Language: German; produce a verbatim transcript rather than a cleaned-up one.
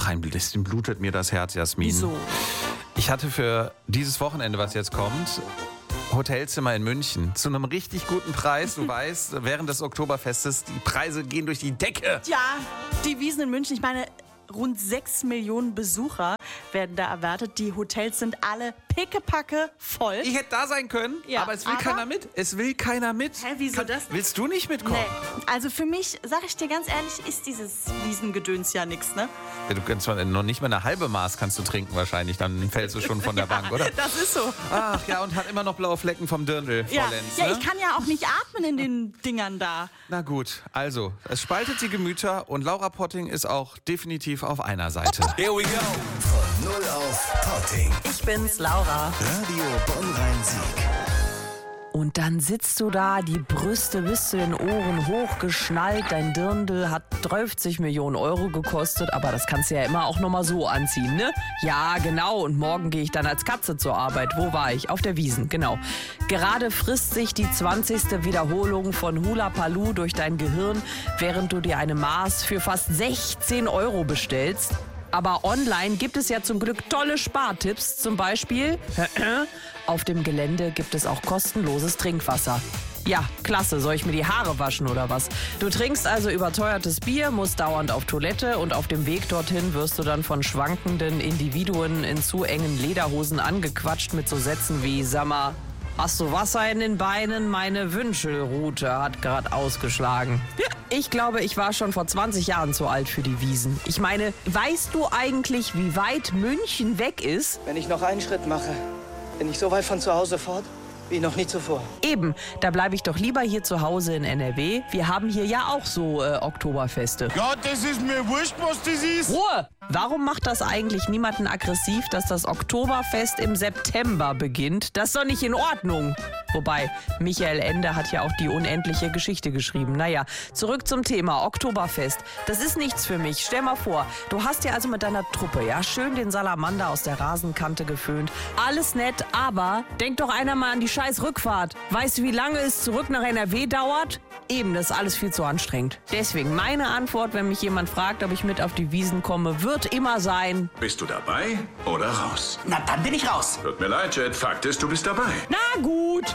ein bisschen blutet mir das Herz, Jasmin. Wieso? Ich hatte für dieses Wochenende, was jetzt kommt, Hotelzimmer in München zu einem richtig guten Preis. Du weißt, während des Oktoberfestes, die Preise gehen durch die Decke. Ja, die Wiesn in München, ich meine, rund sechs Millionen Besucher werden da erwartet. Die Hotels sind alle pickepacke voll. Ich hätte da sein können, Ja, aber es will aber- keiner mit. Es will keiner mit. Hä, wieso das? Willst du nicht mitkommen? Nee. Also für mich, sag ich dir ganz ehrlich, ist dieses Wiesengedöns ja nichts, ne? Ja, du kannst zwar noch nicht mal eine halbe Maß kannst du trinken wahrscheinlich, dann fällst du schon von der Bank, oder? Das ist so. Ach ja, und hat immer noch blaue Flecken vom Dirndl, Ja, vollends, ja, ne? ich kann ja auch nicht atmen in den Dingern da. Na gut, also, es spaltet die Gemüter und Laura Potting ist auch definitiv auf einer Seite. Here we go. Von null auf Potting. Ich bin's, Laura. Radio Bonn-Rhein-Sieg. Und dann sitzt du da, die Brüste bis zu den Ohren hochgeschnallt. Dein Dirndl hat dreißig Millionen Euro gekostet, aber das kannst du ja immer auch nochmal so anziehen, ne? Ja, genau. Und morgen gehe ich dann als Katze zur Arbeit. Wo war ich? Auf der Wiesn, genau. Gerade frisst sich die zwanzigste Wiederholung von Hula Paloo durch dein Gehirn, während du dir eine Maß für fast sechzehn Euro bestellst. Aber online gibt es ja zum Glück tolle Spartipps. Zum Beispiel, auf dem Gelände gibt es auch kostenloses Trinkwasser. Ja, klasse. Soll ich mir die Haare waschen oder was? Du trinkst also überteuertes Bier, musst dauernd auf Toilette und auf dem Weg dorthin wirst du dann von schwankenden Individuen in zu engen Lederhosen angequatscht mit so Sätzen wie, sag mal, hast du Wasser in den Beinen? Meine Wünschelrute hat gerade ausgeschlagen. Ich glaube, ich war schon vor zwanzig Jahren zu alt für die Wiesn. Ich meine, weißt du eigentlich, wie weit München weg ist? Wenn ich noch einen Schritt mache, bin ich so weit von zu Hause fort wie noch nie zuvor. Eben, da bleibe ich doch lieber hier zu Hause in N R W. Wir haben hier ja auch so äh, Oktoberfeste. Ja, das ist mir wurscht, was das ist. Ruhe! Warum macht das eigentlich niemanden aggressiv, dass das Oktoberfest im September beginnt? Das ist doch nicht in Ordnung. Wobei, Michael Ende hat ja auch die unendliche Geschichte geschrieben. Naja, zurück zum Thema Oktoberfest. Das ist nichts für mich. Stell mal vor, du hast ja also mit deiner Truppe, ja, schön den Salamander aus der Rasenkante geföhnt. Alles nett, aber denk doch einer mal an die scheiß Rückfahrt. Weißt du, wie lange es zurück nach N R W dauert? Eben, das ist alles viel zu anstrengend. Deswegen meine Antwort, wenn mich jemand fragt, ob ich mit auf die Wiesn komme, wird immer sein: Bist du dabei oder raus? Na, dann bin ich raus. Tut mir leid, Jet. Fakt ist, du bist dabei. Na gut.